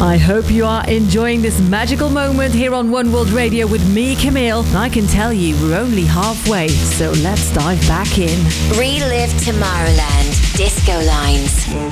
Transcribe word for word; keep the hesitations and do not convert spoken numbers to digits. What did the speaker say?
I hope you are enjoying this magical moment here on One World Radio with me, Camille. I can tell you we're only halfway, so let's dive back in. Relive Tomorrowland. Disco Lines.